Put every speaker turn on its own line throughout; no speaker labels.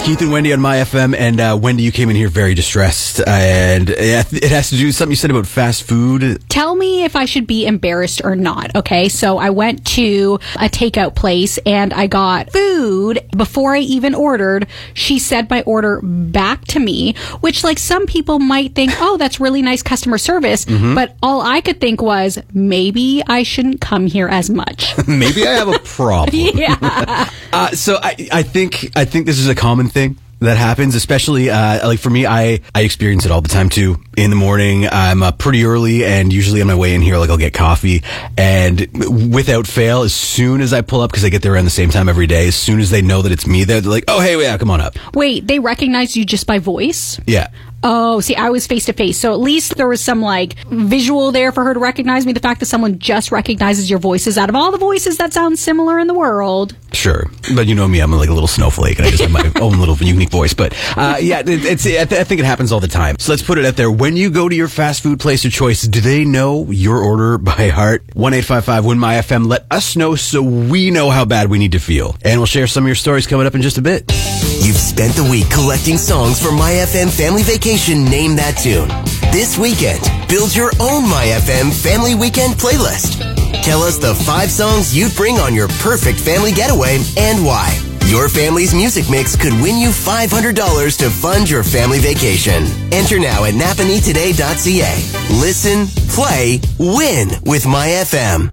Keith and Wendy on My FM, and Wendy, you came in here very distressed, and it has to do with something you said about fast food.
Tell me if I should be embarrassed or not, okay? So I went to a takeout place, and I got food before I even ordered. She said my order back to me, which, like, some people might think, oh, that's really nice customer service, but all I could think was, maybe I shouldn't come here as much.
Maybe I have a problem.
Yeah.
So I think this is a common thing that happens, especially like for me, I experience it all the time too. In the morning, I'm up pretty early, and usually on my way in here, like, I'll get coffee, and without fail, as soon as I pull up, because I get there around the same time every day, as soon as they know that it's me, they're like, oh, hey, yeah, come on up.
Wait, they recognize you just by voice?
Yeah.
Oh, see, I was face to face, so at least there was some, like, visual there for her to recognize me. The fact that someone just recognizes your voices out of all the voices that sound similar in the world.
Sure, but you know me, I'm like a little snowflake, and I just have my own little unique voice. But yeah, I think it happens all the time. So let's put it out there. When you go to your fast food place of choice, do they know your order by heart? 1-855-WIN-MY-FM. Let us know so we know how bad we need to feel. And we'll share some of your stories coming up in just a bit.
You've spent the week collecting songs for My FM Family Vacation. Name That Tune. This weekend, build your own My FM Family Weekend playlist. Tell us the 5 songs you'd bring on your perfect family getaway and why. Your family's music mix could win you $500 to fund your family vacation. Enter now at napanitoday.ca. Listen, play, win with My FM.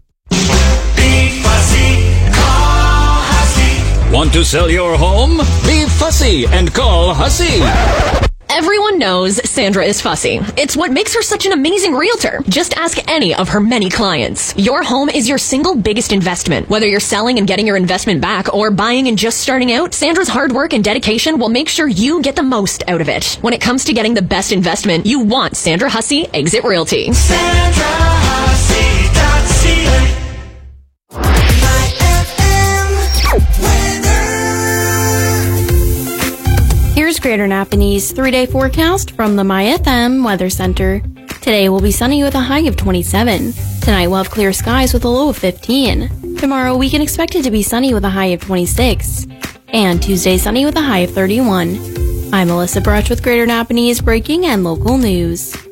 Be fussy, call Hussey.
Want to sell your home? Be fussy and call Hussey.
Everyone knows Sandra is fussy. It's what makes her such an amazing realtor. Just ask any of her many clients. Your home is your single biggest investment. Whether you're selling and getting your investment back or buying and just starting out, Sandra's hard work and dedication will make sure you get the most out of it. When it comes to getting the best investment, you want Sandra Hussey Exit Realty.
Sandra Hussey.ca.
Here's Greater Napanese 3-day forecast from the My FM Weather Center. Today will be sunny with a high of 27. Tonight we'll have clear skies with a low of 15. Tomorrow we can expect it to be sunny with a high of 26. And Tuesday sunny with a high of 31. I'm Melissa Brush with Greater Napanese breaking and local news.